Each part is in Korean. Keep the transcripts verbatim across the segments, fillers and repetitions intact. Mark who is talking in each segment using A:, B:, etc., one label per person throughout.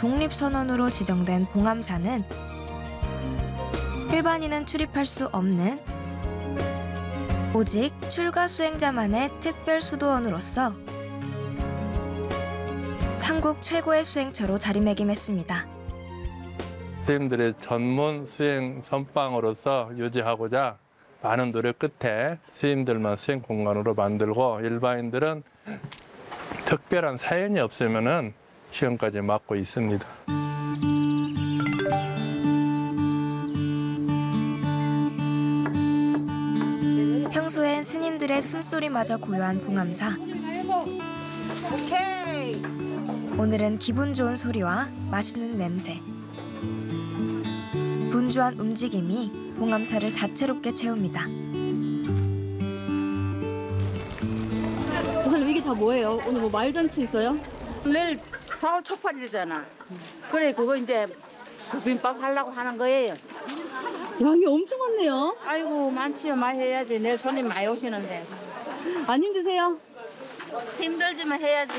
A: 독립선원으로 지정된 봉암사는 일반인은 출입할 수 없는 오직 출가 수행자만의 특별 수도원으로서 한국 최고의 수행처로 자리매김했습니다.
B: 스님들의 전문 수행 선방으로서 유지하고자 많은 노력 끝에 스님들만 수행 공간으로 만들고 일반인들은 특별한 사연이 없으면은 시험까지 맡고 있습니다.
A: 평소엔 스님들의 숨소리마저 고요한 봉암사. 오늘은 기분 좋은 소리와 맛있는 냄새, 분주한 움직임이 봉암사를 다채롭게 채웁니다.
C: 선생님, 이게 다 뭐예요? 오늘 뭐 말잔치 있어요?
D: 내일 사월 첫팔이잖아. 그래 그거 이제 비빔밥 하려고 하는 거예요.
C: 양이 엄청 많네요.
D: 아이고 많지요. 많이 해야지. 내일 손님 많이 오시는데.
C: 안 힘드세요?
D: 힘들지만 해야지.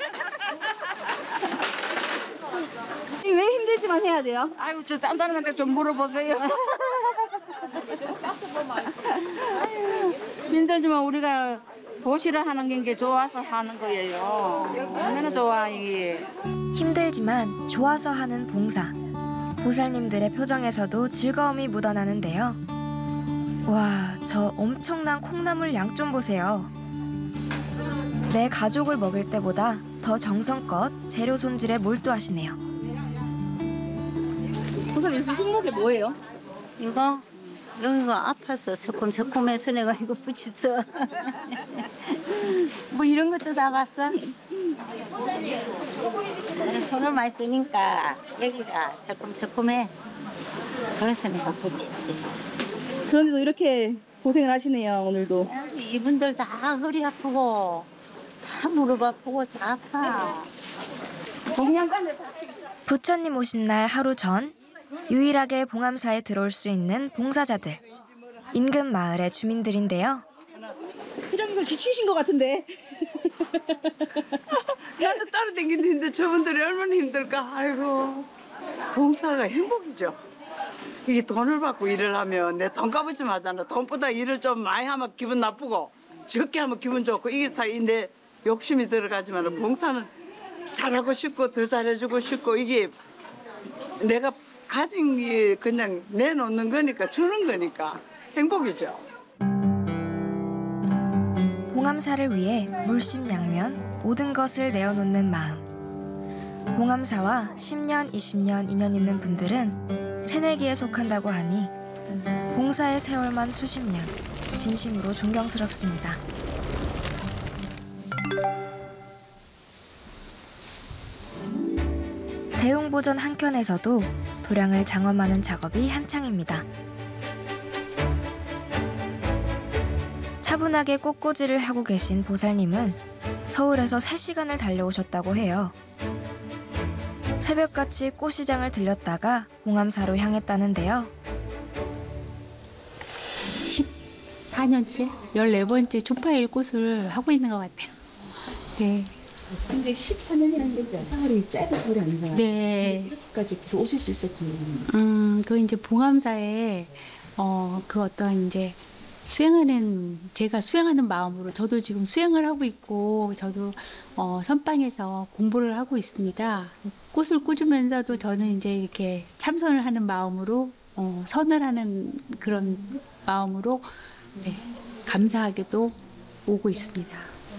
C: 왜 힘들지만 해야 돼요?
D: 아이고 저 딴 사람한테 좀 물어보세요. 힘들지만 우리가 도시를 하는 게 좋아서 하는 거예요. 얼마나 좋아 이게.
A: 힘들지만 좋아서 하는 봉사. 보살님들의 표정에서도 즐거움이 묻어나는데요. 와, 저 엄청난 콩나물 양 좀 보세요. 내 가족을 먹일 때보다 더 정성껏 재료 손질에 몰두하시네요.
C: 선생님, 이 손목에 뭐예요?
E: 이거 여기가 아파서 새콤새콤해서 내가 이거 붙였어. 뭐 이런 것도 다 봤어. 손을 많이 쓰니까 여기가 새콤새콤해. 그래서 내가 붙였지.
C: 그런데도 이렇게 고생을 하시네요, 오늘도.
E: 이분들 다 허리 아프고 다 무릎 아프고 다 아파.
A: 부처님 오신 날 하루 전 유일하게 봉암사에 들어올 수 있는 봉사자들. 인근 마을의 주민들인데요.
C: 회장님 지치신 것 같은데.
F: 나는 따로 다니는데 저분들이 얼마나 힘들까. 아이고, 봉사가 행복이죠. 이게 돈을 받고 일을 하면 내 돈값을 좀 하잖아. 돈보다 일을 좀 많이 하면 기분 나쁘고 적게 하면 기분 좋고 이게 사이인데 욕심이 들어가지만 봉사는 잘하고 싶고 더 잘해주고 싶고 이게 내가 가진 게 그냥 내놓는 거니까 주는 거니까 행복이죠.
A: 봉암사를 위해 물심양면 모든 것을 내어놓는 마음. 봉암사와 십 년, 이십 년 인연 있는 분들은 새내기에 속한다고 하니 봉사의 세월만 수십 년, 진심으로 존경스럽습니다. 대웅보전 한켠에서도 도량을 장엄하는 작업이 한창입니다. 차분하게 꽃꽂이를 하고 계신 보살님은 서울에서 세 시간을 달려오셨다고 해요. 새벽같이 꽃시장을 들렸다가 봉암사로 향했다는데요.
G: 십사 년째, 열네 번째 초파일 꽃을 하고 있는 것 같아요. 네.
H: 근데 십사 년이라는 게 세월이 짧은 세월이 아니잖아요.
G: 네.
H: 이렇게까지 계속 오실 수 있었군요.
G: 음, 그 이제 봉암사에 어, 그 어떤 이제 수행하는, 제가 수행하는 마음으로 저도 지금 수행을 하고 있고 저도 어, 선방에서 공부를 하고 있습니다. 꽃을 꽂으면서도 저는 이제 이렇게 참선을 하는 마음으로 어, 선을 하는 그런 마음으로 네, 감사하게도 오고 있습니다.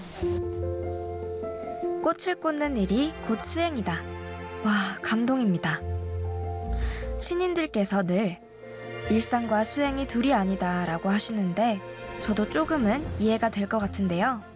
A: 꽃을 꽂는 일이 곧 수행이다. 와, 감동입니다. 신인들께서 늘 일상과 수행이 둘이 아니다 라고 하시는데 저도 조금은 이해가 될 것 같은데요.